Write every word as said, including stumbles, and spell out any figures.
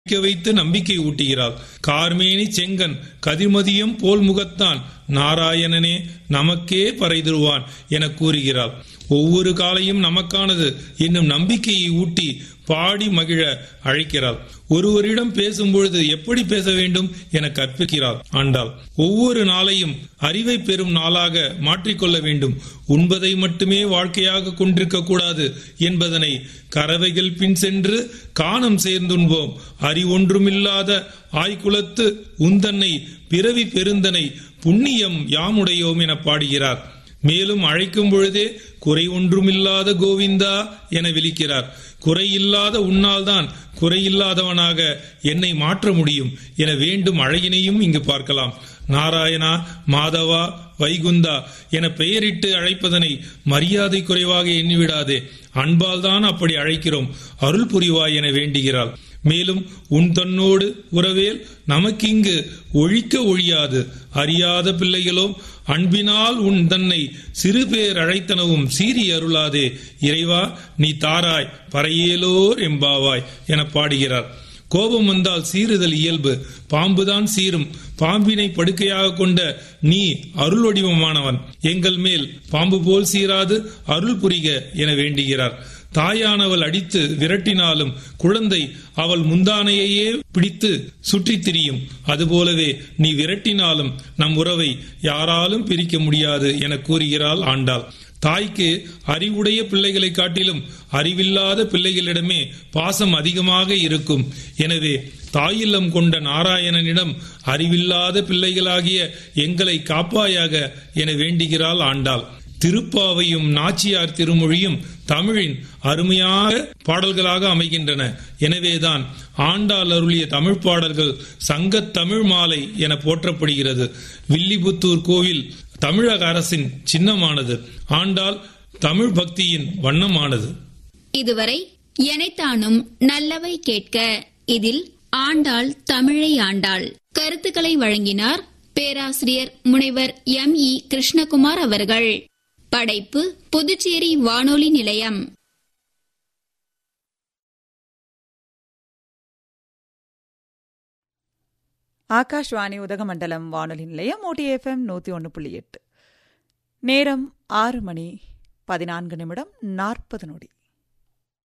வைத்து நம்பிக்கை ஊட்டுகிறாள். கார்மேனி செங்கன் கதிர்மதியம் போல் முகத்தான் நாராயணனே நமக்கே பறைதருவான் என கூறுகிறாள். ஒவ்வொரு காலையும் நமக்கானது என்னும் நம்பிக்கையை ஊட்டி பாடி மகிழ அழைக்கிறாள். ஒருவரிடம் பேசும்பொழுது எப்படி பேச வேண்டும் என கற்பிக்கிறாள் ஆண்டாள். ஒவ்வொரு நாளையும் அறிவை பெறும் நாளாக மாற்றிக்கொள்ள வேண்டும். உண்பதை மட்டுமே வாழ்க்கையாக கொண்டிருக்க கூடாது என்பதனை கறவைகள் பின் சென்று காணம் சேர்ந்துண்போம். அறிவொன்றுமில்லாத ஆய்குலத்து உந்தன்னை பிறவி பெருந்தனை புண்ணியம் யாமுடையோம் என பாடுகிறார். மேலும் அழைக்கும் பொழுதே குறை ஒன்றுமில்லாத கோவிந்தா என விழிக்கிறார். குறையில்லாத உன்னால்தான் குறையில்லாதவனாக என்னை மாற்ற முடியும் என வேண்டும் அழகினையும் இங்கு பார்க்கலாம். நாராயணா, மாதவா, வைகுந்தா என பெயரிட்டு அழைப்பதனை மரியாதை குறைவாக எண்ணிவிடாதே. அன்பால் தான் அப்படி அழைக்கிறோம், அருள் புரிவாய் என வேண்டுகிறாள். மேலும் உன் தன்னோடு உறவேல் நமக்கிங்கு ஒழிக்க ஒழியாது. அறியாத பிள்ளைகளோ அன்பினால் உன் தன்னை சிறு பேர் அழைத்தனவும் சீறி அருளாதே. இறைவா நீ தாராய் பறையேலோர் எம்பாவாய் என பாடுகிறார். கோபம் வந்தால் சீறுதல் இயல்பு. பாம்புதான் சீரும். பாம்பினை படுக்கையாக கொண்ட நீ அருள் வடிவமானவன். எங்கள் மேல் பாம்பு போல் சீராது அருள் புரிக என வேண்டுகிறார். தாயானவள் அடித்து விரட்டினாலும் குழந்தை அவள் முந்தானையையே பிடித்து சுற்றி திரியும். அதுபோலவே நீ விரட்டினாலும் நம் உறவை யாராலும் பிரிக்க முடியாது என கூறுகிறாள் ஆண்டாள். தாய்க்கு அறிவுடைய பிள்ளைகளை காட்டிலும் அறிவில்லாத பிள்ளைகளிடமே பாசம் அதிகமாக இருக்கும். எனவே தாயில்லம் கொண்ட நாராயணனிடம் அறிவில்லாத பிள்ளைகளாகிய எங்களை காப்பாயாக என வேண்டுகிறாள் ஆண்டாள். திருப்பாவையும் நாச்சியார் திருமொழியும் தமிழின் அருமையாக பாடல்களாக அமைகின்றன. எனவேதான் ஆண்டாள் அருளிய தமிழ் பாடல்கள் சங்கத் தமிழ் மாலை என போற்றப்படுகிறது. வில்லிபுத்தூர் கோவில் தமிழக அரசின் சின்னமானது. ஆண்டாள் தமிழ் பக்தியின் வண்ணமானது. இதுவரை எனைத்தானும் நல்லவை கேட்க இதில் ஆண்டாள் தமிழை ஆண்டாள் கருத்துக்களை வழங்கினார் பேராசிரியர் முனைவர் எம் இ கிருஷ்ணகுமார் அவர்கள். படைப்பு புதுச்சேரி வானொலி நிலையம். ஆகாஷ்வாணி உதகமண்டலம் வானொலி நிலையம் ஊட்டி எஃப்எம் நூற்றி ஒன்று புள்ளி எட்டு. நேரம் ஆறு மணி பதினான்கு நிமிடம் நாற்பது நொடி.